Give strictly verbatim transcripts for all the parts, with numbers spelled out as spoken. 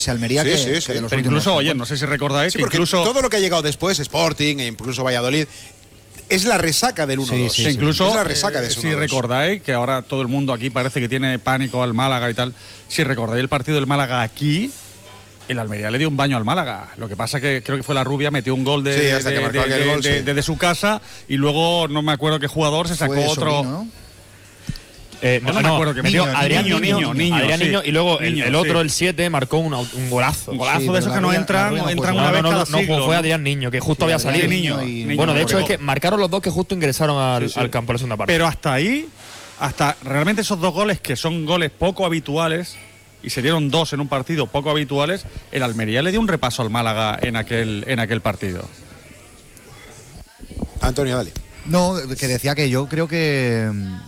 Almería sí, que, sí, que sí. de los Pero últimos incluso, oye, tiempos. no sé si recordáis Sí, que porque incluso todo lo que ha llegado después, Sporting e incluso Valladolid, es la resaca del uno dos. Sí, que sí, incluso es la resaca de eh, ese si uno dos. recordáis que ahora todo el mundo aquí parece que tiene pánico al Málaga y tal, si recordáis el partido del Málaga aquí, el Almería le dio un baño al Málaga. Lo que pasa que creo que fue la Rubia, metió un gol de, Sí, hasta de, que marcó de, aquel de, gol, de, sí. de, de su casa y luego no me acuerdo qué jugador se sacó Fue otro. Sobrino, ¿no? Eh, No, no me acuerdo que metió Niño, Adrián niño, Niño, niño, niño, Adrián sí. Niño, y luego el, Niño, el otro, sí. el siete, marcó un, un golazo. Un golazo Sí, de pero esos la que no Rubia- entran, la Rubia no entran fue una No, vez no, cada no, no, siglo, fue, fue ¿no? Adrián Niño, que justo Sí, había Adrián salido. Niño, y- Niño, Bueno, de no hecho, es recuerdo. que marcaron los dos que justo ingresaron al, Sí, sí. al campo de la segunda parte. Pero hasta ahí, hasta realmente esos dos goles que son goles poco habituales, y se dieron dos en un partido poco habituales, el Almería le dio un repaso al Málaga en aquel, en aquel partido. Antonio, dale. No, que decía que yo creo que,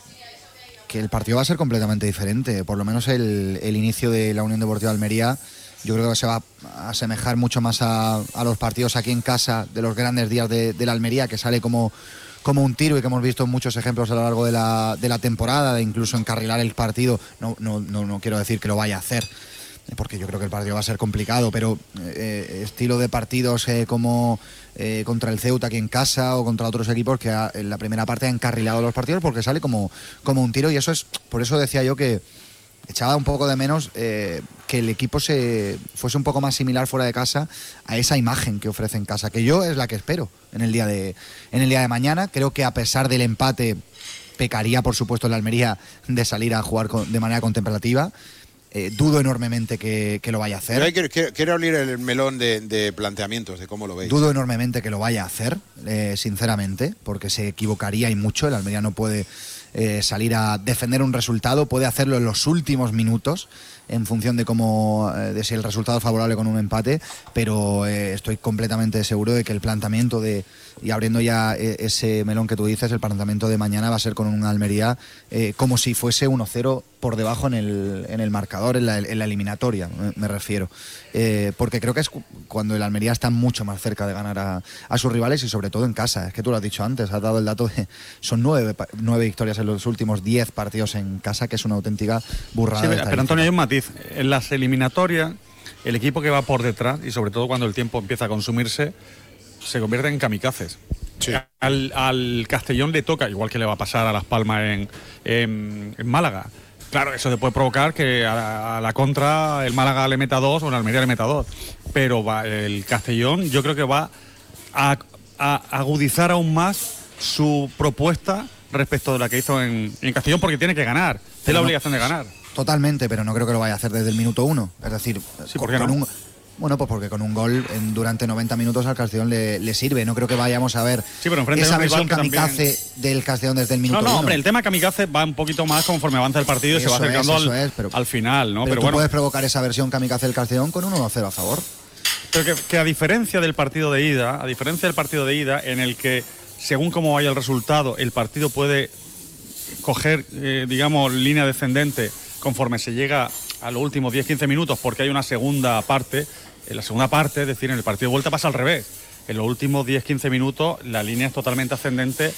que el partido va a ser completamente diferente. Por lo menos el, el inicio de la Unión Deportiva de Almería, yo creo que se va a asemejar mucho más a, a los partidos aquí en casa de los grandes días de, de la Almería, que sale como, como un tiro y que hemos visto muchos ejemplos a lo largo de la, de la temporada, de incluso encarrilar el partido. No, no, no, no quiero decir que lo vaya a hacer, porque yo creo que el partido va a ser complicado, pero eh, estilo de partidos eh, como eh, contra el Ceuta aquí en casa o contra otros equipos que ha, en la primera parte ha encarrilado los partidos porque sale como, como un tiro, y eso es, por eso decía yo que echaba un poco de menos eh, que el equipo se fuese un poco más similar fuera de casa a esa imagen que ofrece en casa, que yo es la que espero en el día de, en el día de mañana. Creo que a pesar del empate pecaría, por supuesto, la Almería de salir a jugar con, de manera contemplativa. Eh, dudo enormemente que, que lo vaya a hacer. Pero hay que, quiero, quiero abrir el melón de, de planteamientos, de cómo lo veis. Dudo enormemente que lo vaya a hacer, eh, sinceramente, porque se equivocaría y mucho. El Almería no puede eh, salir a defender un resultado, puede hacerlo en los últimos minutos, en función de cómo eh, de si el resultado es favorable con un empate, pero eh, estoy completamente seguro de que el planteamiento de, y abriendo ya eh, ese melón que tú dices, el planteamiento de mañana va a ser con una Almería eh, como si fuese uno cero por debajo en el, en el marcador, en la, en la eliminatoria, me, me refiero. Eh, porque creo que es cu- cuando el Almería está mucho más cerca de ganar a, a sus rivales y sobre todo en casa. Es que tú lo has dicho antes, has dado el dato de son nueve, pa- nueve victorias en los últimos diez partidos en casa, que es una auténtica burrada. Sí, de pero estadística. Antonio, hay un matiz. En las eliminatorias, el equipo que va por detrás, y sobre todo cuando el tiempo empieza a consumirse, se convierte en kamikazes. Sí. Al, al Castellón le toca, igual que le va a pasar a Las Palmas en, en, en Málaga. Claro, eso te puede provocar que a, a la contra el Málaga le meta dos o el Almería le meta dos. Pero va, el Castellón yo creo que va a, a agudizar aún más su propuesta respecto de la que hizo en, en Castellón, porque tiene que ganar, tiene Pero la no- obligación de ganar. Totalmente, pero no creo que lo vaya a hacer desde el minuto uno. Es decir, Sí, ¿por qué con no? un, bueno, pues porque con un gol en, durante noventa minutos al Castellón le, le sirve. No creo que vayamos a ver Sí, pero enfrente esa de un rival versión que kamikaze del Castellón desde el minuto No, no, uno. hombre, el tema kamikaze va un poquito más conforme avanza el partido y se va Eso es, acercando eso al, es, pero- al final, ¿no? pero Pero, tú bueno, puedes provocar esa versión kamikaze del Castellón con un uno cero a favor. pero que, que a diferencia del partido de ida, a diferencia del partido de ida, en el que según cómo vaya el resultado, el partido puede coger, eh, digamos, línea descendente conforme se llega a los últimos diez quince minutos, porque hay una segunda parte. En la segunda parte, es decir, en el partido de vuelta pasa al revés. En los últimos diez quince minutos la línea es totalmente ascendente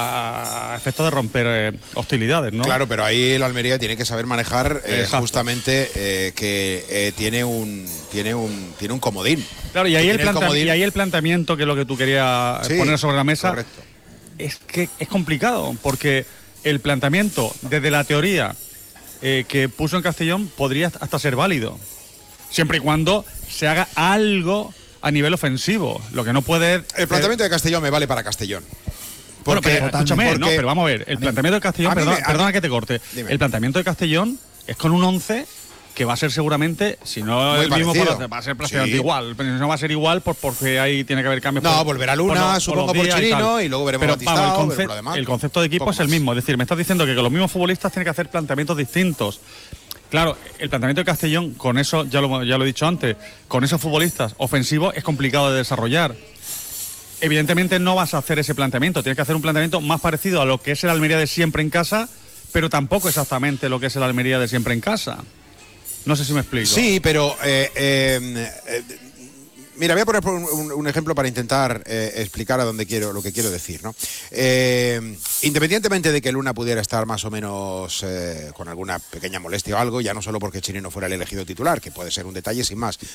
a, a efecto de romper eh, hostilidades, ¿no? Claro, pero ahí el Almería tiene que saber manejar eh, Exacto. justamente eh, que eh, tiene un tiene un tiene un comodín. Claro, y ahí, el Tiene el planta- comodín. y ahí el planteamiento, que es lo que tú querías Sí, poner sobre la mesa, correcto. es que es complicado, porque el planteamiento desde la teoría eh, que puso en Castellón podría hasta ser válido, siempre y cuando se haga algo a nivel ofensivo. Lo que no puede... El planteamiento de Castellón me vale para Castellón. Bueno, Porque- pero, escúchame, porque- no, pero vamos a ver, el planteamiento de Castellón, a mí me- perdona, a mí- perdona que te corte, Dime. el planteamiento de Castellón es con un once que va a ser seguramente, si no Muy el mismo, parecido. por- va a ser prácticamente Sí. igual, pero no va a ser igual por, porque ahí tiene que haber cambios. No, por- volverá Luna, los- supongo, los por días y Chirino, tal. y luego veremos Pero a Batistao, vamos, el, veremos concept- lo demás. el concepto de equipo Poco es el más. mismo, es decir, me estás diciendo que los mismos futbolistas tienen que hacer planteamientos distintos. Claro, el planteamiento de Castellón, con eso, ya lo, ya lo he dicho antes, con esos futbolistas ofensivos es complicado de desarrollar. Evidentemente no vas a hacer ese planteamiento, tienes que hacer un planteamiento más parecido a lo que es el Almería de siempre en casa, pero tampoco exactamente lo que es el Almería de siempre en casa. No sé si me explico. Sí, pero eh, eh, eh, Mira, voy a poner un, un, un ejemplo para intentar eh, explicar a dónde quiero lo que quiero decir, ¿no? Eh, independientemente de que Luna pudiera estar más o menos eh, con alguna pequeña molestia o algo, ya no solo porque Chirino fuera el elegido titular, que puede ser un detalle sin más,